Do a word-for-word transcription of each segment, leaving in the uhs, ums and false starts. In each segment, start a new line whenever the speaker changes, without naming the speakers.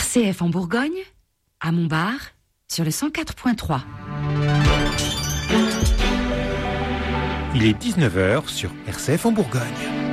C F en Bourgogne, à Montbard, sur le cent quatre point trois.
Il est dix-neuf heures sur R C F en Bourgogne.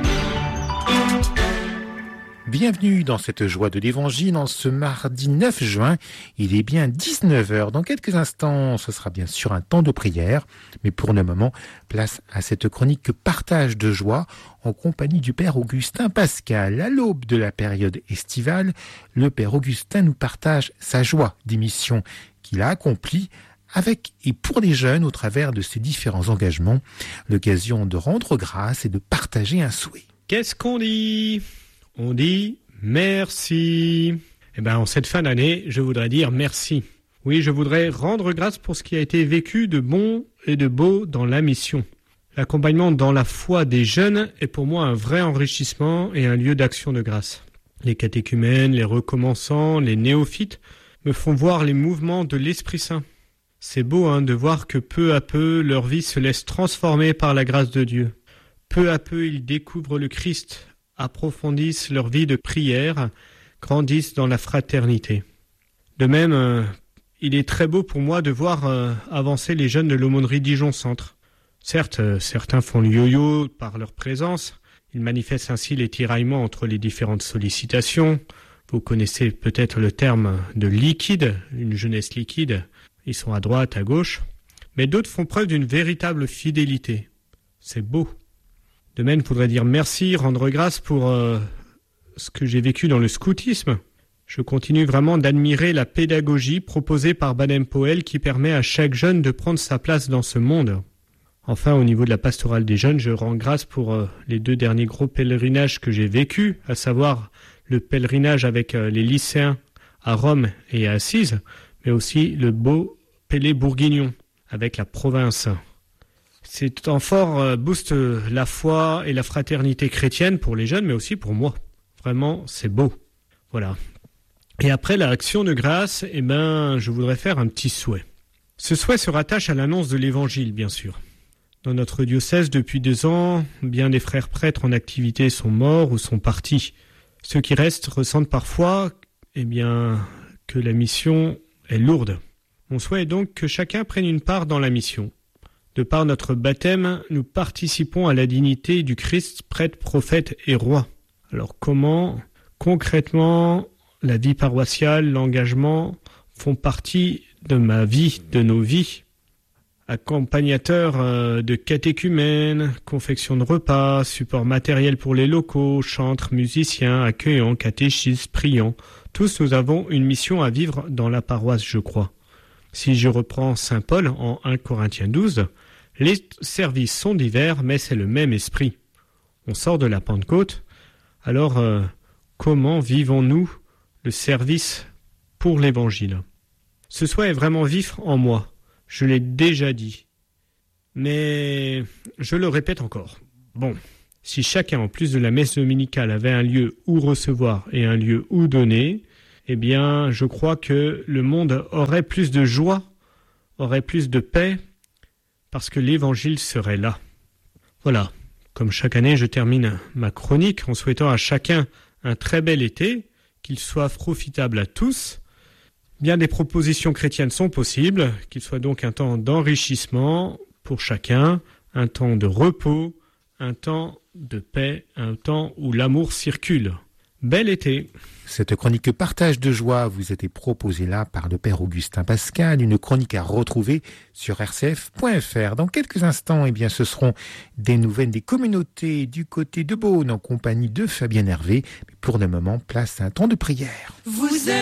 Bienvenue dans cette joie de l'Évangile en ce mardi neuf juin. Il est bien dix-neuf heures. Dans quelques instants, ce sera bien sûr un temps de prière. Mais pour le moment, place à cette chronique Partage de joie en compagnie du Père Augustin Pascal. À l'aube de la période estivale, le Père Augustin nous partage sa joie des missions qu'il a accomplies avec et pour les jeunes au travers de ses différents engagements. L'occasion de rendre grâce et de partager un souhait.
Qu'est-ce qu'on dit ? On dit merci. Eh bien, en cette fin d'année, je voudrais dire merci. Oui, je voudrais rendre grâce pour ce qui a été vécu de bon et de beau dans la mission. L'accompagnement dans la foi des jeunes est pour moi un vrai enrichissement et un lieu d'action de grâce. Les catéchumènes, les recommençants, les néophytes me font voir les mouvements de l'Esprit Saint. C'est beau hein, de voir que peu à peu, leur vie se laisse transformer par la grâce de Dieu. Peu à peu, ils découvrent le Christ, approfondissent leur vie de prière, grandissent dans la fraternité. De même, euh, il est très beau pour moi de voir euh, avancer les jeunes de l'aumônerie Dijon Centre. Certes, euh, certains font le yo-yo par leur présence, ils manifestent ainsi les tiraillements entre les différentes sollicitations. Vous connaissez peut-être le terme de liquide, une jeunesse liquide, ils sont à droite, à gauche, mais d'autres font preuve d'une véritable fidélité. C'est beau. De même, il faudrait dire merci, rendre grâce pour euh, ce que j'ai vécu dans le scoutisme. Je continue vraiment d'admirer la pédagogie proposée par Baden-Powell qui permet à chaque jeune de prendre sa place dans ce monde. Enfin, au niveau de la pastorale des jeunes, je rends grâce pour euh, les deux derniers gros pèlerinages que j'ai vécus, à savoir le pèlerinage avec euh, les lycéens à Rome et à Assise, mais aussi le beau Pélé bourguignon avec la province. C'est temps fort euh, booste la foi et la fraternité chrétienne pour les jeunes, mais aussi pour moi. Vraiment, c'est beau. Voilà. Et après l'action de grâce, eh ben, je voudrais faire un petit souhait. Ce souhait se rattache à l'annonce de l'Évangile, bien sûr. Dans notre diocèse, depuis deux ans, bien des frères prêtres en activité sont morts ou sont partis. Ceux qui restent ressentent parfois, eh bien, que la mission est lourde. Mon souhait est donc que chacun prenne une part dans la mission. De par notre baptême, nous participons à la dignité du Christ, prêtre, prophète et roi. Alors comment, concrètement, la vie paroissiale, l'engagement font partie de ma vie, de nos vies. Accompagnateur de catéchumènes, confection de repas, support matériel pour les locaux, chantres, musiciens, accueillants, catéchistes, priants. Tous nous avons une mission à vivre dans la paroisse, je crois. Si je reprends saint Paul en un Corinthiens douze, les services sont divers, mais c'est le même esprit. On sort de la Pentecôte, alors euh, comment vivons-nous le service pour l'Évangile ? Ce souhait est vraiment vif en moi, je l'ai déjà dit, mais je le répète encore. Bon, si chacun, en plus de la messe dominicale, avait un lieu où recevoir et un lieu où donner, eh bien, je crois que le monde aurait plus de joie, aurait plus de paix, parce que l'Évangile serait là. Voilà, comme chaque année, je termine ma chronique en souhaitant à chacun un très bel été, qu'il soit profitable à tous. Bien des propositions chrétiennes sont possibles, qu'il soit donc un temps d'enrichissement pour chacun, un temps de repos, un temps de paix, un temps où l'amour circule. Bel été.
Cette chronique Partage de joie vous a été proposée là par le Père Augustin Pascal, une chronique à retrouver sur r c f point f r. Dans quelques instants, eh bien, ce seront des nouvelles des communautés du côté de Beaune en compagnie de Fabienne Hervé. Mais pour le moment, place à un temps de prière. Vous êtes